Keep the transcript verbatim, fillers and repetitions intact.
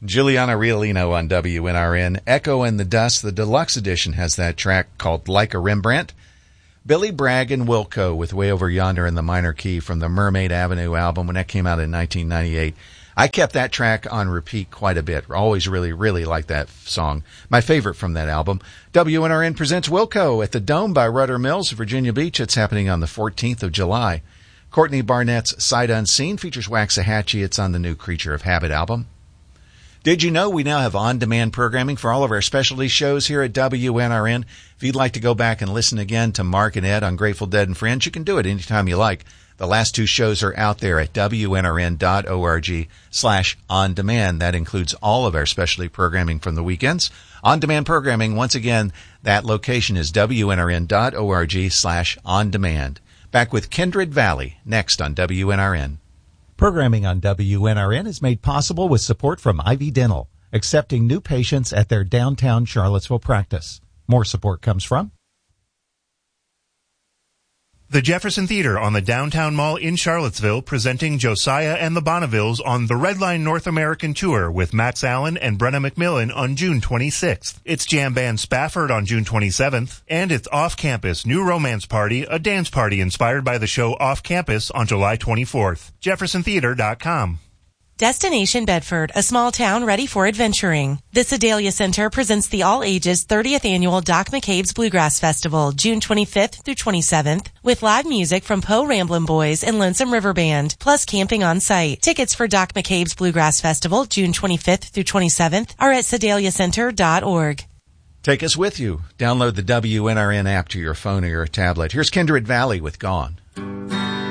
Giuliana Riolino on W N R N. Echo in the Dust, the deluxe edition, has that track called Like a Rembrandt. Billy Bragg and Wilco with Way Over Yonder in the minor key from the Mermaid Avenue album when that came out in nineteen ninety-eight. I kept that track on repeat quite a bit. Always really, really liked that song. My favorite from that album. W N R N presents Wilco at the Dome by Rudder Mills, Virginia Beach. It's happening on the fourteenth of July. Courtney Barnett's Sight Unseen features Waxahachie. It's on the new Creature of Habit album. Did you know we now have on-demand programming for all of our specialty shows here at W N R N? If you'd like to go back and listen again to Mark and Ed on Grateful Dead and Friends, you can do it anytime you like. The last two shows are out there at W N R N dot org slash on demand. That includes all of our specialty programming from the weekends. On-demand programming, once again, that location is W N R N dot org slash on demand. Back with Kindred Valley next on W N R N. Programming on W N R N is made possible with support from Ivy Dental, accepting new patients at their downtown Charlottesville practice. More support comes from the Jefferson Theater on the Downtown Mall in Charlottesville, presenting Josiah and the Bonnevilles on the Redline North American Tour with Max Allen and Brenna McMillan on June twenty-sixth. It's Jam Band Spafford on June twenty-seventh, and it's Off Campus New Romance Party, a dance party inspired by the show Off Campus on July twenty-fourth. Jefferson Theater dot com. Destination Bedford, a small town ready for adventuring. The Sedalia Center presents the all-ages thirtieth Annual Doc McCabe's Bluegrass Festival, June twenty-fifth through twenty-seventh, with live music from Poe Ramblin' Boys and Lonesome River Band, plus camping on site. Tickets for Doc McCabe's Bluegrass Festival, June twenty-fifth through twenty-seventh, are at Sedalia Center dot org. Take us with you. Download the W N R N app to your phone or your tablet. Here's Kindred Valley with Gone.